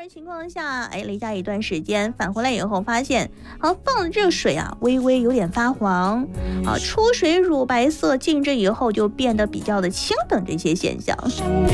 的情况下，离家一段时间返回来以后，发现放的这个水微微有点发黄出水乳白色，静置以后就变得比较的清等这些现象。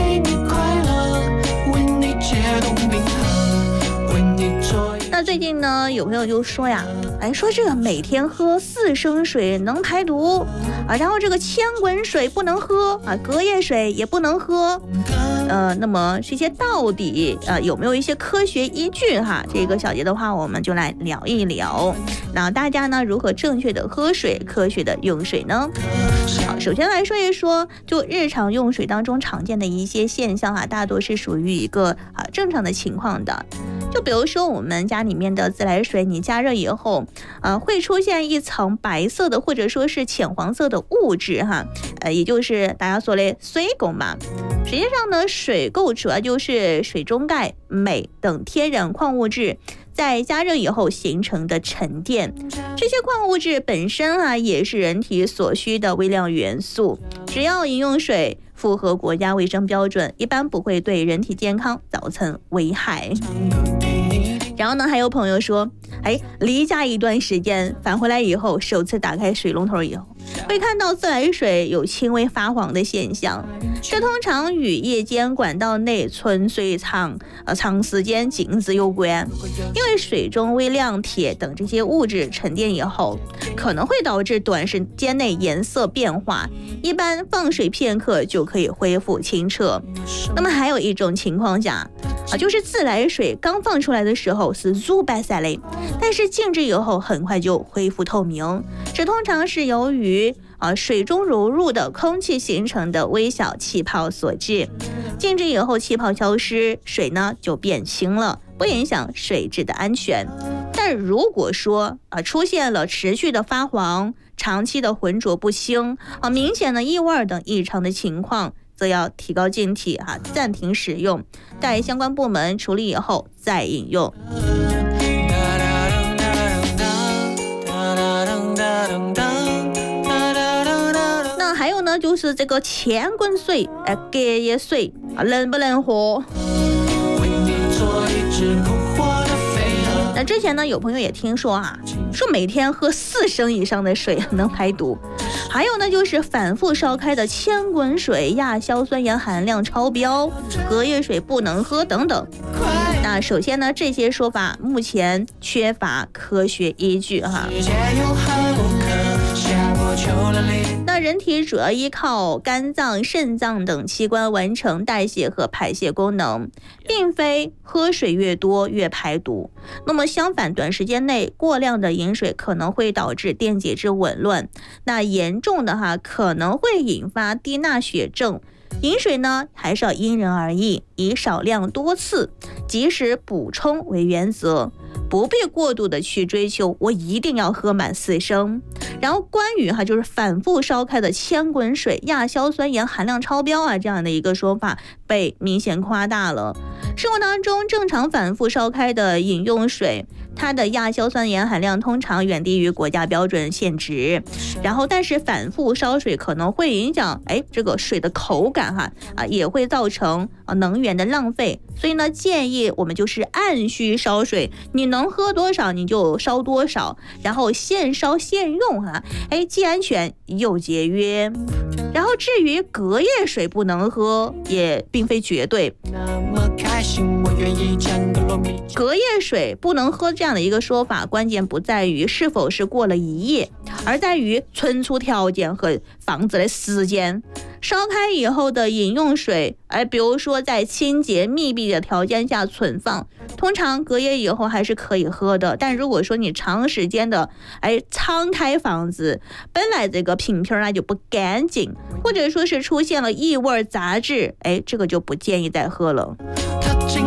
那最近呢，有朋友就说说这个每天喝4升水能排毒然后这个千滚水不能喝隔夜水也不能喝。那么这些到底有没有一些科学依据这个小节的话，我们就来聊一聊。那大家呢如何正确的喝水，科学的用水呢？好，首先来说一说，就日常用水当中常见的一些现象大多是属于一个正常的情况的。就比如说我们家里面的自来水，你加热以后会出现一层白色的或者说是浅黄色的物质也就是大家说的水垢嘛。实际上呢，水垢主要就是水中钙、镁等天然矿物质在加热以后形成的沉淀。这些矿物质本身也是人体所需的微量元素，只要饮用水符合国家卫生标准，一般不会对人体健康造成危害。然后呢，还有朋友说离家一段时间返回来以后，首次打开水龙头以后，会看到自来水有轻微发黄的现象，这通常与夜间管道内存水长时间静止有关。因为水中微量铁等这些物质沉淀以后，可能会导致短时间内颜色变化，一般放水片刻就可以恢复清澈。那么还有一种情况下就是自来水刚放出来的时候是乳白色的，但是静置以后很快就恢复透明，这通常是由于水中融入的空气形成的微小气泡所致。静置以后气泡消失，水呢就变清了，不影响水质的安全。但如果说出现了持续的发黄、长期的浑浊不清明显的异味等异常的情况，则要提高警惕暂停使用，待相关部门处理以后再饮用。那还有呢，就是这个千滚水隔夜水能不能喝？那之前呢，有朋友也听说说每天喝4升以上的水能排毒。还有呢，就是反复烧开的千滚水亚硝酸盐含量超标，隔夜水不能喝等等。那首先呢，这些说法目前缺乏科学依据那人体主要依靠肝脏、肾脏等器官完成代谢和排泄功能，并非喝水越多越排毒。那么相反，短时间内过量的饮水可能会导致电解质紊乱，那严重的可能会引发低钠血症。饮水呢还是要因人而异，以少量多次及时补充为原则，不必过度的去追求我一定要喝满4升。然后关于就是反复烧开的千滚水亚硝酸盐含量超标这样的一个说法被明显夸大了。生活当中正常反复烧开的饮用水，它的亚硝酸盐含量通常远低于国家标准限值，然后但是反复烧水可能会影响这个水的口感也会造成能源的浪费。所以呢，建议我们就是按需烧水，你能喝多少你就烧多少，然后现烧现用既安全又节约。然后至于隔夜水不能喝也并非绝对，隔夜水不能喝这样的一个说法，关键不在于是否是过了一夜，而在于存储条件和放置的时间。烧开以后的饮用水比如说在清洁密闭的条件下存放，通常隔夜以后还是可以喝的。但如果说你长时间的敞开房子，本来这个瓶瓶就不干净，或者说是出现了异味杂质这个就不建议再喝了。